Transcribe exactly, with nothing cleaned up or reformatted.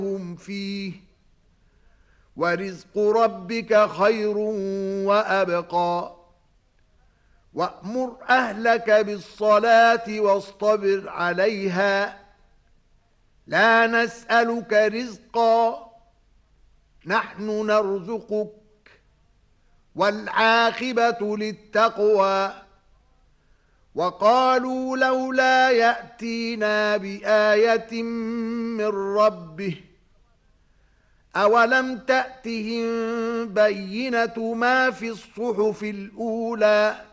هم فيه ورزق ربك خير وأبقى وأمر أهلك بالصلاة واصطبر عليها لا نسألك رزقا نحن نرزقك والعاقبة للتقوى وقالوا لولا يأتينا بآية من ربه أولم تأتهم بينة ما في الصحف الأولى